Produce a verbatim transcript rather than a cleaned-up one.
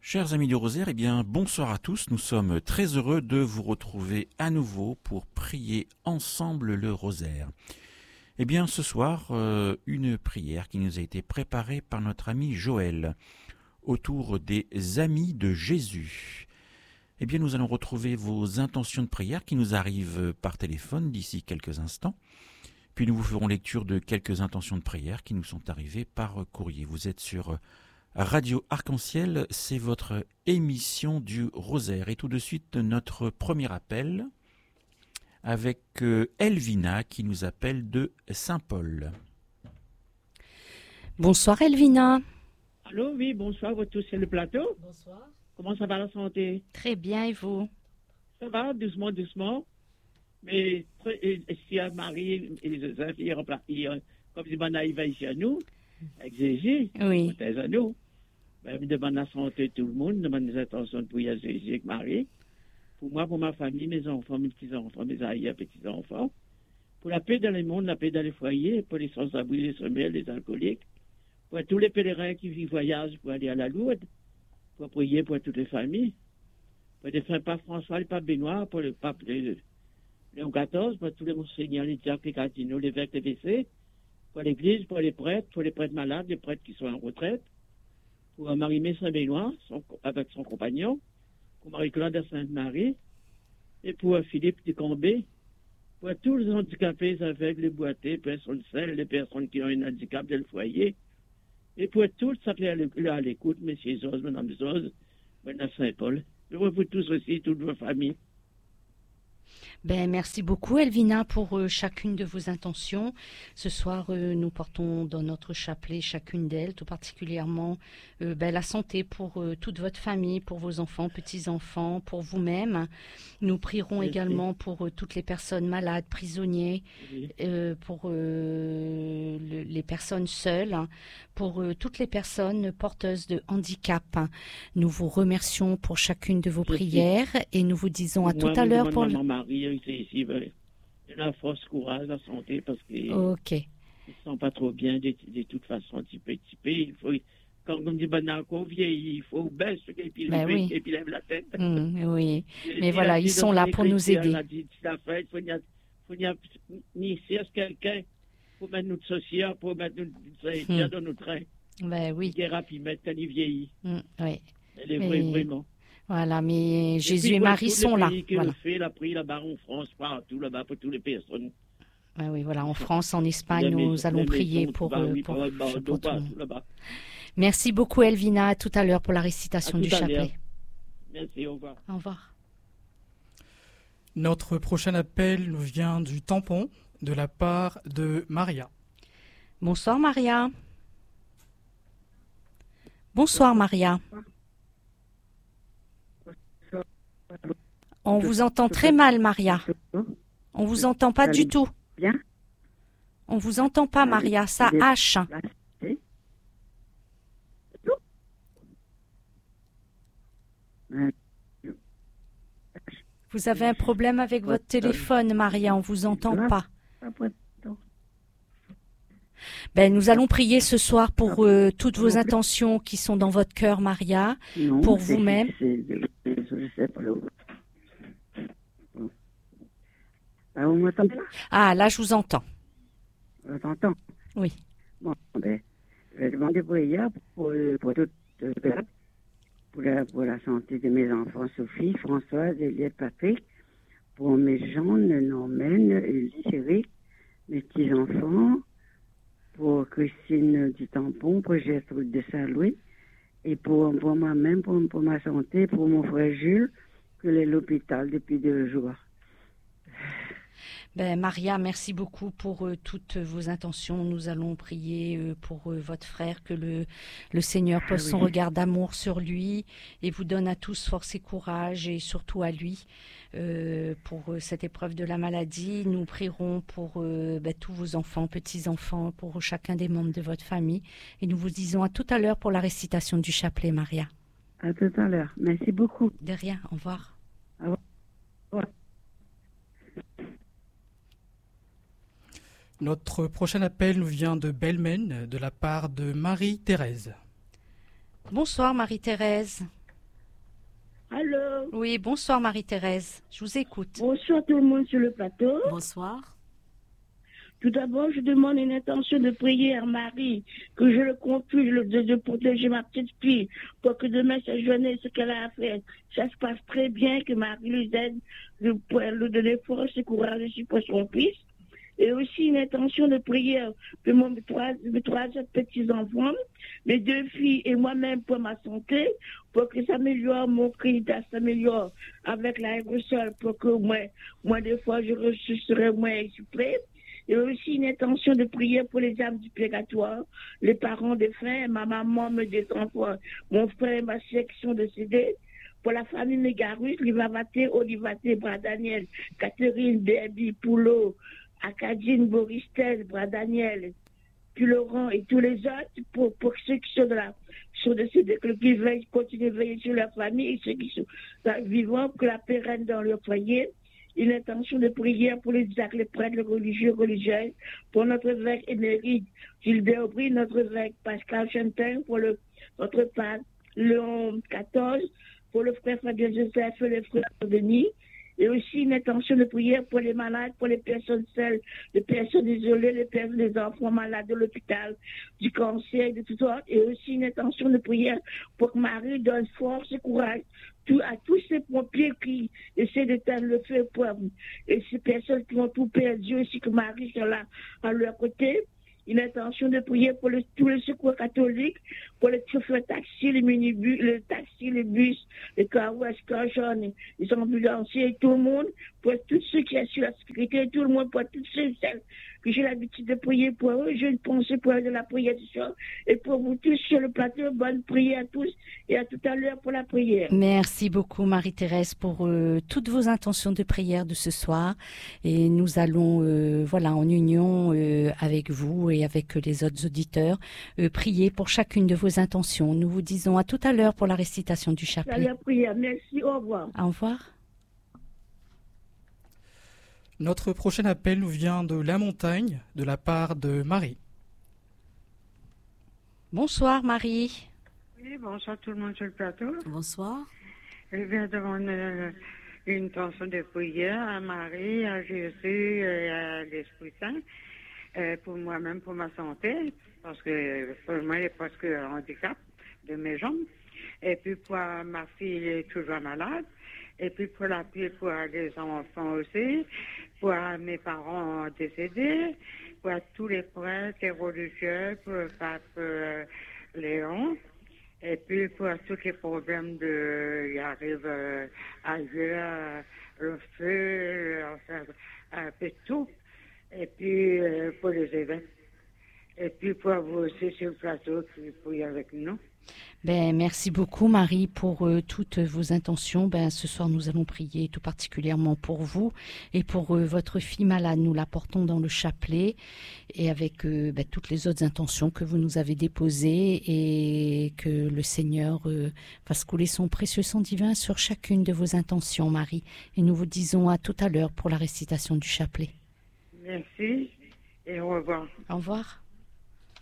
Chers amis du Rosaire, eh bien, bonsoir à tous. Nous sommes très heureux de vous retrouver à nouveau pour prier ensemble le Rosaire. Eh bien, ce soir, euh, une prière qui nous a été préparée par notre ami Joël autour des amis de Jésus. Eh bien, nous allons retrouver vos intentions de prière qui nous arrivent par téléphone d'ici quelques instants. Puis nous vous ferons lecture de quelques intentions de prière qui nous sont arrivées par courrier. Vous êtes sur Radio Arc-en-Ciel, c'est votre émission du Rosaire. Et tout de suite, notre premier appel avec Elvina qui nous appelle de Saint-Paul. Bonsoir Elvina. Allô, oui, bonsoir, vous tous sur le plateau. Bonsoir. Comment ça va la santé? Très bien, et vous? Ça va, doucement, doucement. Mais si Marie et les Joseph, ils sont comme si on arrive ici à nous, avec Jésus, oui. à nous. Ben, je demande la santé de tout le monde, je demande les intentions de prier à Jésus avec Marie. Pour moi, pour ma famille, mes enfants, mes petits-enfants, mes aïeux, petits-enfants. Pour la paix dans le monde, la paix dans les foyers, pour les sans-abri, les semelles, les alcooliques. Pour tous les pèlerins qui voyagent pour aller à la Lourdes. Pour prier pour toutes les familles. Pour les frères Pape François, le Pape Benoît, pour le Pape Léon quatorze, pour tous les monseigneurs, les diacres, les cardinaux, les évêques, les V C. Pour l'Église, pour les prêtres, pour les prêtres malades, les prêtres qui sont en retraite. Pour Marie-Mé Saint-Benoît, avec son compagnon. Pour Marie-Claude de Sainte-Marie. Et pour Philippe Ducombé. Pour tous les handicapés, les aveugles, les boités, les personnes seules, les personnes qui ont un handicap dans le foyer. Et pour tous, ça plaît à l'écoute, messieurs Zos, madame Zos, madame Saint-Paul. Je vous pour tous aussi, toutes vos familles. Ben, merci beaucoup Elvina pour euh, chacune de vos intentions. Ce soir, euh, nous portons dans notre chapelet chacune d'elles, tout particulièrement euh, ben, la santé pour euh, toute votre famille, pour vos enfants, petits-enfants, pour vous-même. Nous prierons merci. également pour euh, toutes les personnes malades, prisonniers, oui. euh, pour euh, le, les personnes seules, pour euh, toutes les personnes porteuses de handicap. Nous vous remercions pour chacune de vos merci. prières et nous vous disons à Moi, tout à l'heure pour... Maman Marie, c'est ici, ben, la force, courage, la santé, parce qu'ils okay. ne se sentent pas trop bien de, de toute façon, petit peu, petit peu. Il faut, quand on dit, ben, quand on vieillit, il faut baisser et puis ben lever, oui. et puis lève la tête. Mmh, oui, mais voilà, ils sont là pour nous aider. Il faut ni si quelqu'un pour mettre notre social, pour mettre notre mmh. dans notre train. Ben oui. Il est rapide, quand il vieillit. Mmh, oui. Elle est mais... vraie, vraiment. Voilà, mais et Jésus puis, et Marie sont là. Voilà. Fait, la prie là-bas en France, partout là-bas pour toutes les personnes. Ah oui, voilà, en France, en Espagne, nous maisons, allons prier maisons, pour, euh, pour, pour, pour, pour tout le monde. Merci beaucoup Elvina, à tout à l'heure pour la récitation du chapelet. Merci, au revoir. Au revoir. Notre prochain appel nous vient du tampon de la part de Maria. Bonsoir Maria. Bonsoir Maria. On vous entend très mal, Maria. On vous entend pas du tout. Bien. On vous entend pas, Maria. Ça hache. Vous avez un problème avec votre téléphone, Maria. On vous entend pas. Ben, nous allons prier ce soir pour euh, toutes vos intentions qui sont dans votre cœur, Maria, non, pour vous-même. Ah, vous m'entendez là? Ah, là, je vous entends. Je t'entends? Oui. Bon, ben, je vais demander prière pour, pour, tout, pour, la, pour la santé de mes enfants, Sophie, Françoise, Eliette, Patrick, pour mes jeunes, Normène, Élie, mes petits-enfants, pour Christine du Tampon, pour Gertrude de Saint-Louis, et pour, pour moi-même, pour, pour ma santé, pour mon frère Jules, qui est à l'hôpital depuis deux jours. Ben, Maria, merci beaucoup pour euh, toutes vos intentions. Nous allons prier euh, pour euh, votre frère, que le, le Seigneur pose ah, oui. son regard d'amour sur lui et vous donne à tous force et courage, et surtout à lui euh, pour euh, cette épreuve de la maladie. Nous prierons pour euh, ben, tous vos enfants, petits-enfants, pour chacun des membres de votre famille. Et nous vous disons à tout à l'heure pour la récitation du chapelet, Maria. À tout à l'heure. Merci beaucoup. De rien. Au revoir. Au revoir. Au revoir. Notre prochain appel nous vient de Belmen, de la part de Marie-Thérèse. Bonsoir Marie-Thérèse. Allô? Oui, bonsoir Marie-Thérèse, je vous écoute. Bonsoir tout le monde sur le plateau. Bonsoir. Tout d'abord, je demande une intention de prière, Marie, que je le confie de, de protéger ma petite fille pour que demain, sa journée, ce qu'elle a à faire, ça se passe très bien, que Marie lui aide, pour lui donner force et courage aussi pour son fils. Et aussi une intention de prière pour mon, mes trois, mes trois petits-enfants, mes deux filles et moi-même pour ma santé, pour que ça améliore, mon cri s'améliore avec l'aérosol, pour que moi, moi des fois, je, je serai moins exprès. Et aussi une intention de prière pour les âmes du purgatoire, les parents défunts, ma maman, mes deux enfants, mon frère et ma sœur qui sont décédés. Pour la famille Mégarus, Livavaté, Olivaté, Bradaniel, Catherine, Derby, Poulot, Acadine, Boristel, Bradaniel, puis Laurent et tous les autres, pour, pour ceux qui sont de la, sont décédés, qui veillent, continuent de veiller sur leur famille et ceux qui sont vivants, que la paix règne dans leur foyer. Une intention de prière pour les diacres, les prêtres, les religieux, religieuses, pour notre évêque émérite Gilbert Aubry, notre évêque Pascal Chantin, pour le, notre pape Léon quatorze, pour le frère Fabien Joseph et le frère Denis, et aussi une intention de prière pour les malades, pour les personnes seules, les personnes isolées, les personnes, les enfants malades de l'hôpital, du cancer, de tout ça, et aussi une intention de prière pour que Marie donne force et courage tout, à tous ces pompiers qui essaient d'éteindre le feu pour, et ces personnes qui ont tout perdu aussi, que Marie soit là à leur côté. Une intention de prier pour le, tous les secours catholiques, pour les chauffeurs taxis, les minibus, les taxis, les bus, les carouages, les les ambulanciers, tout le monde, pour tous ceux qui assurent la sécurité, tout le monde, pour tous ceux celles que j'ai l'habitude de prier pour eux. J'ai une pensée pour eux de la prière du soir. Et pour vous tous sur le plateau, bonne prière à tous et à tout à l'heure pour la prière. Merci beaucoup Marie-Thérèse pour euh, toutes vos intentions de prière de ce soir. Et nous allons, euh, voilà, en union euh, avec vous et avec les autres auditeurs, euh, prier pour chacune de vos intentions. Nous vous disons à tout à l'heure pour la récitation du chapelet. La prière. Merci, au revoir. Au revoir. Notre prochain appel nous vient de la montagne, de la part de Marie. Bonsoir Marie. Oui, bonsoir tout le monde sur le plateau. Bonsoir. Je viens demander euh, une tension de prière à Marie, à Jésus et à l'Esprit Saint, euh, pour moi-même, pour ma santé, parce que pour moi, j'ai presque un handicap de mes jambes. Et puis pour ma fille, elle est toujours malade. Et puis pour la pluie, pour les enfants aussi, pour mes parents décédés, pour tous les prêtres et religieux, pour le pape euh, Léon, et puis pour tous les problèmes de, il arrive euh, ailleurs, le feu, enfin, un peu tout, et puis euh, pour les évêques, et puis pour vous aussi sur le plateau qui priez avec nous. Ben, merci beaucoup Marie pour euh, toutes vos intentions. Ben, ce soir nous allons prier tout particulièrement pour vous et pour euh, votre fille malade. Nous la portons dans le chapelet et avec euh, ben, toutes les autres intentions que vous nous avez déposées et que le Seigneur euh, fasse couler son précieux sang divin sur chacune de vos intentions Marie. Et nous vous disons à tout à l'heure pour la récitation du chapelet. Merci et au revoir. Au revoir.